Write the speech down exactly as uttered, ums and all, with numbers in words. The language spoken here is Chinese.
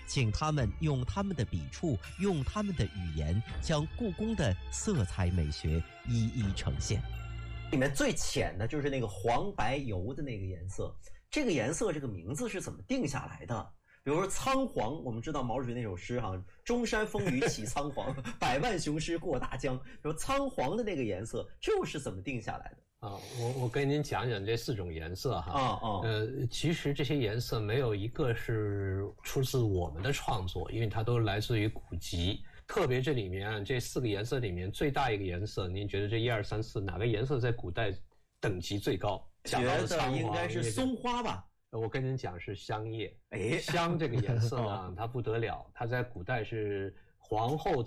请他们用他们的笔触，用他们的语言，将故宫的色彩美学一一呈现。里面最浅的就是那个黄白油的那个颜色，这个颜色这个名字是怎么定下来的？比如说仓皇，我们知道毛主席那首诗哈，中山风雨起仓皇，百万雄师过大江。说仓皇的那个颜色，这又是怎么定下来的？ 啊，我我跟您讲讲这四种颜色哈。 啊啊， 呃，其实这些颜色没有一个是出自我们的创作，因为它都来自于古籍。特别这里面这四个颜色里面最大一个颜色，您觉得这一二三四哪个颜色在古代等级最高？ 觉得应该是松花吧。 我跟您讲是香叶。 哎， 香这个颜色呢，它不得了，它在古代是皇后